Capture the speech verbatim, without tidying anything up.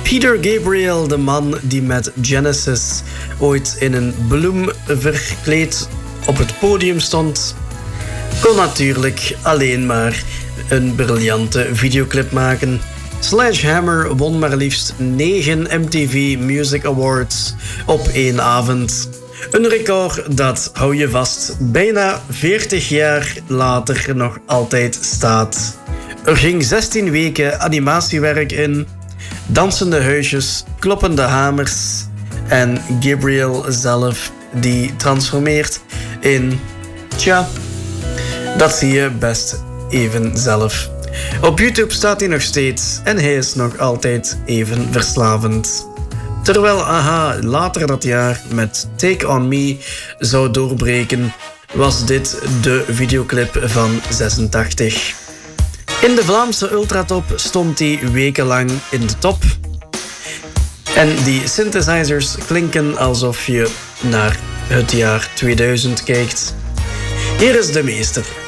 Peter Gabriel, de man die met Genesis ooit in een bloem verkleed op het podium stond, kon natuurlijk alleen maar een briljante videoclip maken. Sledgehammer won maar liefst negen M T V Music Awards op één avond. Een record dat, hou je vast, bijna veertig jaar later nog altijd staat. Er ging zestien weken animatiewerk in, dansende huisjes, kloppende hamers en Gabriel zelf die transformeert in... Tja, dat zie je best even zelf. Op YouTube staat hij nog steeds en hij is nog altijd even verslavend. Terwijl A H later dat jaar met Take On Me zou doorbreken, was dit de videoclip van zesentachtig. In de Vlaamse ultratop stond hij wekenlang in de top. En die synthesizers klinken alsof je naar het jaar tweeduizend kijkt. Hier is de meester.